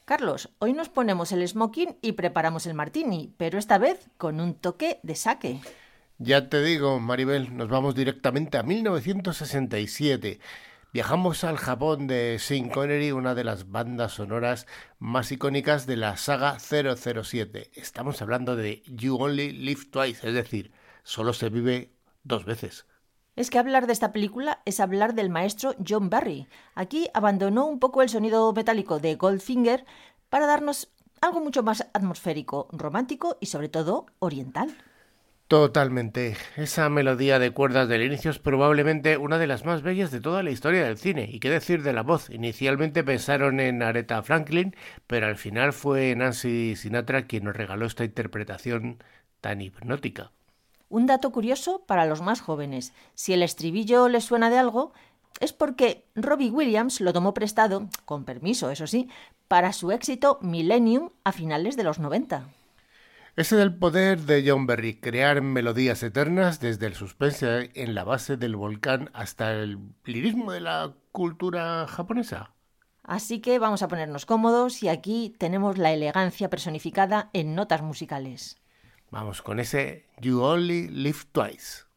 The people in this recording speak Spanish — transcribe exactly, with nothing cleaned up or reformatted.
Carlos, hoy nos ponemos el smoking y preparamos el martini, pero esta vez con un toque de sake. Ya te digo, Maribel, nos vamos directamente a mil novecientos sesenta y siete. Viajamos al Japón de Sean Connery, una de las bandas sonoras más icónicas de la saga cero cero siete. Estamos hablando de You Only Live Twice, es decir, solo se vive dos veces. Es que hablar de esta película es hablar del maestro John Barry. Aquí abandonó un poco el sonido metálico de Goldfinger para darnos algo mucho más atmosférico, romántico y sobre todo oriental. Totalmente. Esa melodía de cuerdas del inicio es probablemente una de las más bellas de toda la historia del cine. ¿Y qué decir de la voz? Inicialmente pensaron en Aretha Franklin, pero al final fue Nancy Sinatra quien nos regaló esta interpretación tan hipnótica. Un dato curioso para los más jóvenes. Si el estribillo les suena de algo, es porque Robbie Williams lo tomó prestado, con permiso, eso sí, para su éxito Millennium a finales de los noventa. Ese del poder de John Barry, crear melodías eternas desde el suspense en la base del volcán hasta el lirismo de la cultura japonesa. Así que vamos a ponernos cómodos y aquí tenemos la elegancia personificada en notas musicales. Vamos con ese You Only Live Twice.